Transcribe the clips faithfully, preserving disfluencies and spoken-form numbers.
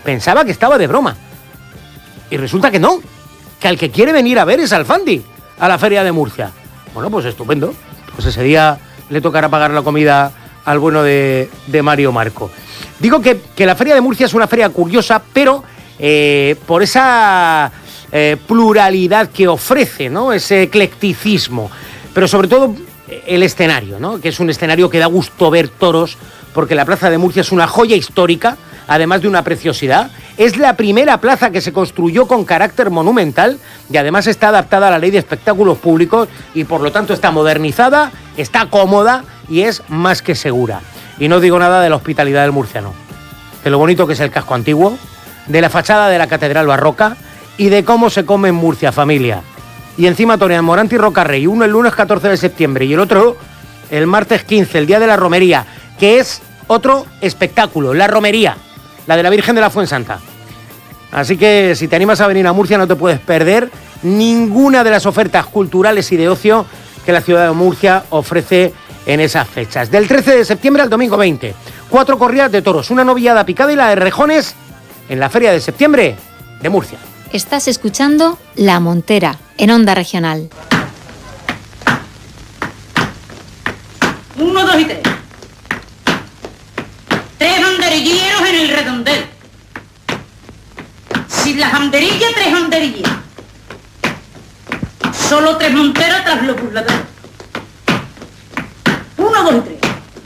pensaba que estaba de broma. Y resulta que no, que al que quiere venir a ver es al Fandi, a la Feria de Murcia. Bueno, pues estupendo. Pues ese día le tocará pagar la comida al bueno de, de Mario Marco. Digo que, que la Feria de Murcia es una feria curiosa, pero eh, por esa eh, pluralidad que ofrece, ¿no? Ese eclecticismo. Pero sobre todo el escenario, ¿no? Que es un escenario que da gusto ver toros, porque la Plaza de Murcia es una joya histórica, además de una preciosidad. Es la primera plaza que se construyó con carácter monumental y además está adaptada a la Ley de Espectáculos Públicos y por lo tanto está modernizada, está cómoda y es más que segura. Y no digo nada de la hospitalidad del murciano, de lo bonito que es el casco antiguo, de la fachada de la catedral barroca y de cómo se come en Murcia, familia. Y encima torean Morante y Rocarrey, uno el lunes catorce de septiembre y el otro el martes quince, el día de la romería, que es otro espectáculo, la romería, la de la Virgen de la Fuensanta. Así que si te animas a venir a Murcia no te puedes perder ninguna de las ofertas culturales y de ocio que la ciudad de Murcia ofrece en esas fechas. Del trece de septiembre al domingo veinte, cuatro corridas de toros, una novillada picada y la de rejones en la Feria de Septiembre de Murcia. Estás escuchando La Montera, en Onda Regional. Uno, dos y tres. Tres banderilleros en el redondel. Sin las banderillas, tres banderillas. Solo tres monteras tras los burladores. Uno, dos y tres.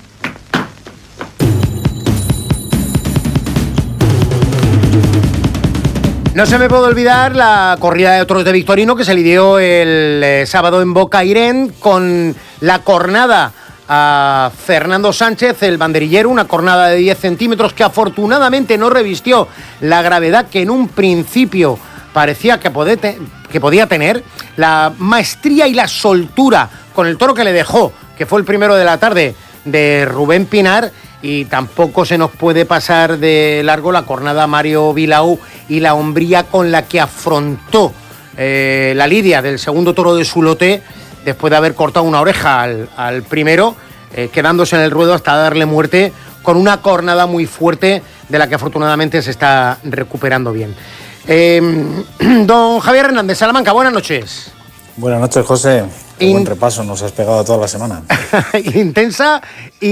No se me puede olvidar la corrida de toros de Victorino que se lidió el eh, sábado en Bocairén con la cornada a Fernando Sánchez, el banderillero, una cornada de diez centímetros que afortunadamente no revistió la gravedad que en un principio parecía que, podé te- que podía tener, la maestría y la soltura con el toro que le dejó, que fue el primero de la tarde de Rubén Pinar, y tampoco se nos puede pasar de largo la cornada Mario Vilau y la hombría con la que afrontó eh, la lidia del segundo toro de su lote, después de haber cortado una oreja al, al primero, eh, quedándose en el ruedo hasta darle muerte, con una cornada muy fuerte de la que afortunadamente se está recuperando bien. Eh, don Javier Hernández, Salamanca, buenas noches. Buenas noches, José. Qué In... buen repaso nos has pegado toda la semana. Intensa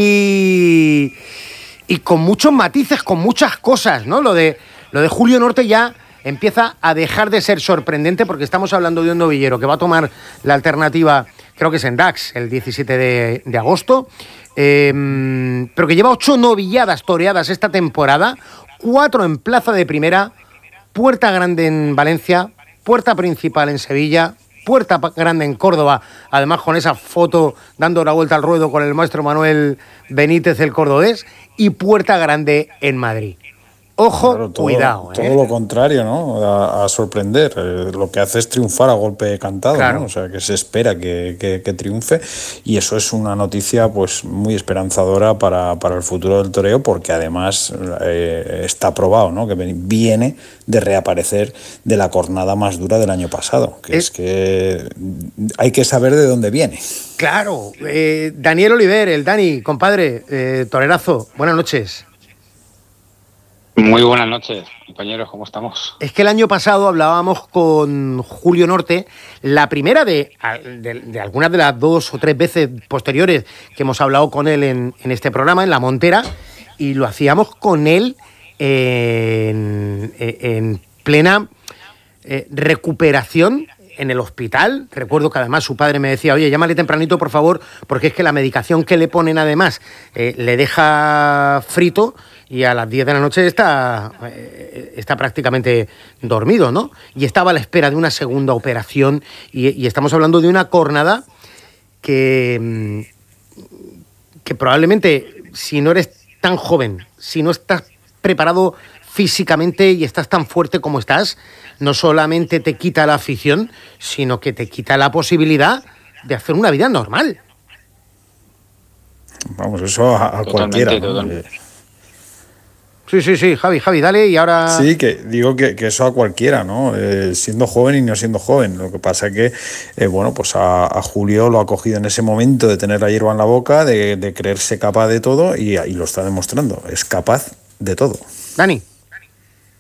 y, y con muchos matices, con muchas cosas, ¿no? Lo de, lo de Julio Norte ya empieza a dejar de ser sorprendente porque estamos hablando de un novillero que va a tomar la alternativa, creo que es en Dax, el diecisiete de, de agosto, eh, pero que lleva ocho novilladas toreadas esta temporada, cuatro en Plaza de Primera, Puerta Grande en Valencia, Puerta Principal en Sevilla, Puerta Grande en Córdoba, además con esa foto dando la vuelta al ruedo con el maestro Manuel Benítez, el cordobés, y Puerta Grande en Madrid. Ojo, claro, todo, cuidado. Todo ¿eh? lo contrario, ¿no? A, a sorprender. Eh, lo que hace es triunfar a golpe cantado, claro. ¿no? O sea, que se espera que, que, que triunfe. Y eso es una noticia pues muy esperanzadora para, para el futuro del toreo, porque además eh, está probado, ¿no? Que viene de reaparecer de la cornada más dura del año pasado. Que es, es que hay que saber de dónde viene. Claro. Eh, Daniel Oliver, el Dani, compadre, eh, torerazo, buenas noches. Muy buenas noches, compañeros, ¿cómo estamos? Es que el año pasado hablábamos con Julio Norte, la primera de, de, de algunas de las dos o tres veces posteriores que hemos hablado con él en, en este programa, en La Montera, y lo hacíamos con él en, en plena eh, recuperación en el hospital. Recuerdo que además su padre me decía, oye, llámale tempranito, por favor, porque es que la medicación que le ponen además eh, le deja frito y a las diez de la noche está, eh, está prácticamente dormido, ¿no? Y estaba a la espera de una segunda operación y, y estamos hablando de una cornada que, que probablemente, si no eres tan joven, si no estás preparado físicamente y estás tan fuerte como estás, no solamente te quita la afición, sino que te quita la posibilidad de hacer una vida normal. Vamos, eso a, a cualquiera, ¿no? Totalmente. Sí, sí, sí, Javi, Javi, dale y ahora... Sí, que digo que, que eso a cualquiera, ¿no? Eh, siendo joven y no siendo joven. Lo que pasa es que, eh, bueno, pues a, a Julio lo ha cogido en ese momento de tener la hierba en la boca, de, de creerse capaz de todo y, y lo está demostrando. Es capaz de todo. Dani.